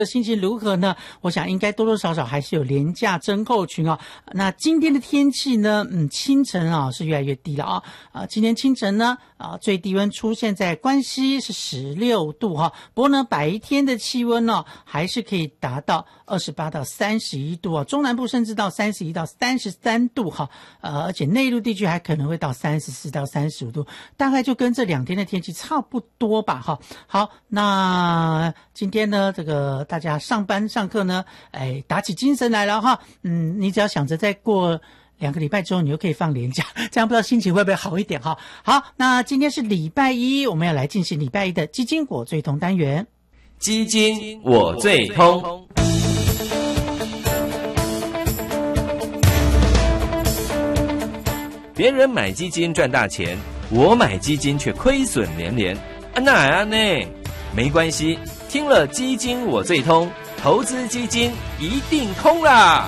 心情如何呢？我想应该多多少少还是有廉价症候群哦。那今天的天气呢，清晨啊是越来越低了啊。今天清晨呢最低温出现在关西是16度哈，不过呢白天的气温呢还是可以达到28到31度啊，中南部甚至到31到33度哈，而且内陆地区还可能会到34到35度，大概就跟这2天的天气差不多吧哈。好，那今天呢这个大家上班上课呢，打起精神来了哈。你只要想着再过2个礼拜之后你就可以放连假，这样不知道心情会不会好一点哈。好，那今天是礼拜一，我们要来进行礼拜一的基金我最通单元。 基金我最通。别人买基金赚大钱，我买基金却亏损连连，那呢？没关系，听了基金我最通，投资基金一定通啦！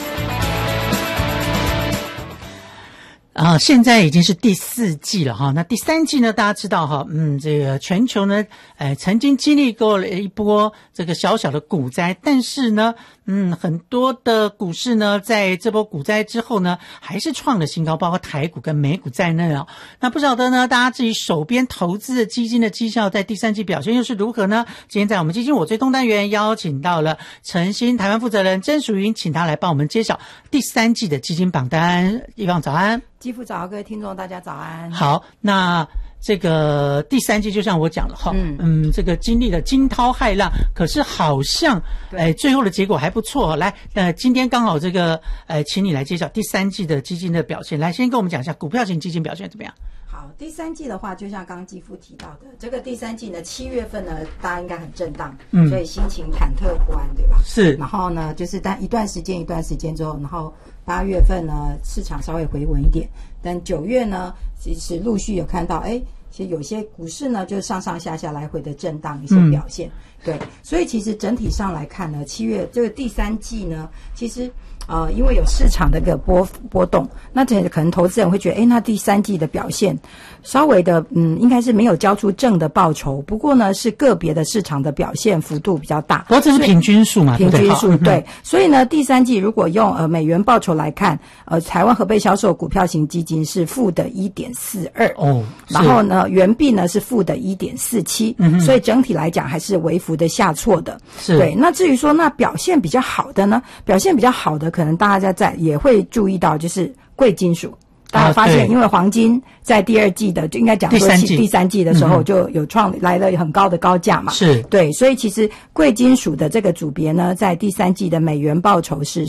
现在已经是第4季了哈。那第3季呢，大家知道哈，这个全球呢，曾经经历过了一波这个小小的股灾，但是呢，很多的股市呢，在这波股灾之后呢，还是创了新高，包括台股跟美股在内哦。那不晓得呢，大家自己手边投资的基金的绩效在第3季表现又是如何呢？今天在我们基金我最通单元邀请到了诚心台湾负责人曾淑云，请他来帮我们揭晓第3季的基金榜单。一方早安。 基富早，各位听众大家早安。 好，那这个第3季就像我讲了哈，这个经历了惊涛骇浪，可是好像最后的结果还不错。来，今天刚好这个请你来介绍第3季的基金的表现。来，先跟我们讲一下股票型基金表现怎么样？ 好，第3季的话，就像刚刚基富提到的，这个第3季呢，7月份呢，大家应该很震荡，所以心情忐忑不安，对吧？是。然后呢，就是一段时间之后，然后8月份呢，市场稍微回稳一点，但9月呢，其实陆续有看到，其实有些股市呢，就上上下下来回的震荡一些表现，对，所以其实整体上来看呢，7月这个第3季呢，其实因为有市场的一个波动，那可能投资人会觉得，那第3季的表现稍微的，应该是没有交出正的报酬，不过呢，是个别的市场的表现幅度比较大。 不过这是平均数嘛？ 平均数对，所以呢，第3季如果用美元报酬来看，台湾合备销售股票型基金是负的 1.42 哦，然后呢，元币呢是负的 1.47，所以整体来讲还是微幅的下挫的。是对。那至于说那表现比较好的呢，可能大家也会注意到，就是贵金属。大家发现，因为黄金在第2季的，就应该讲说第三季的时候就有来了很高的高价嘛，是对，所以其实贵金属的这个组别呢，在第3季的美元报酬是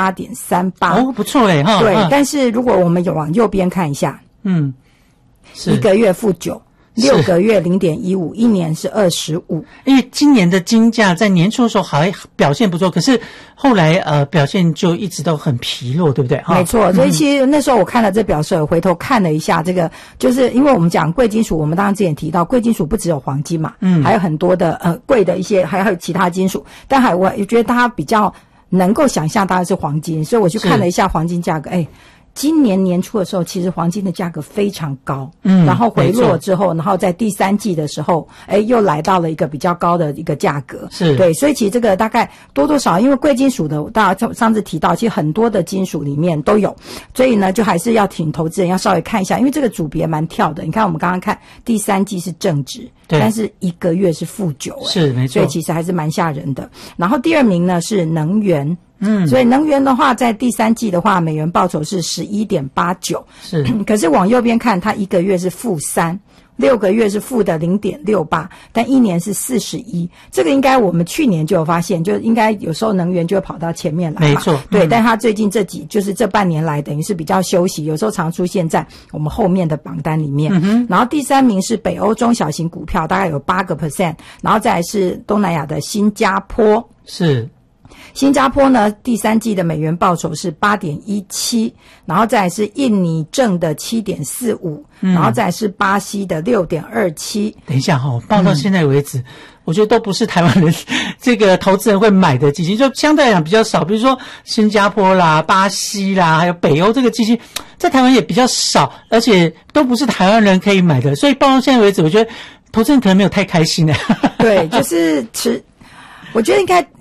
18.38， 不错哈。 对，但是如果我们往右边看一下，1个月负9。6个月 0.15， 1年是25。 因为今年的金价在年初的时候还表现不错，可是后来表现就一直都很疲弱，对不对？ 没错，所以其实那时候我看了这表示，回头看了一下这个，就是因为我们讲贵金属，我们当然之前提到贵金属不只有黄金嘛，还有很多的贵的一些，还有其他金属，但我觉得大家比较能够想象当然是黄金，所以我去看了一下黄金价格，今年年初的时候，其实黄金的价格非常高，然后回落之后，然后在第3季的时候，又来到了一个比较高的一个价格，是对，所以其实这个大概多多少，因为贵金属的，大家上次提到，其实很多的金属里面都有，所以呢，就还是要请投资人要稍微看一下，因为这个组别蛮跳的。你看我们刚刚看第3季是正值，但是1个月是负9，是没错，所以其实还是蛮吓人的。然后第2名呢是能源。所以能源的话，在第3季的话，美元报酬是 11.89， 是。可是往右边看，它1个月是负3。6个月是负的 0.68， 但1年是41。这个应该我们去年就有发现，就应该有时候能源就会跑到前面来嘛，没错，对。但它最近就是这半年来，等于是比较休息，有时候常出现在我们后面的榜单里面。然后第3名是北欧中小型股票，大概有 8%， 然后再来是东南亚的新加坡，是。新加坡呢，第3季的美元报酬是 8.17， 然后再来是印尼正的 7.45， 然后再来是巴西的 6.27。等一下报到现在为止，我觉得都不是台湾人这个投资人会买的基金，就相对来讲比较少。比如说新加坡啦、巴西啦，还有北欧这个基金，在台湾也比较少，而且都不是台湾人可以买的。所以报到现在为止，我觉得投资人可能没有太开心的。对，就是我觉得应该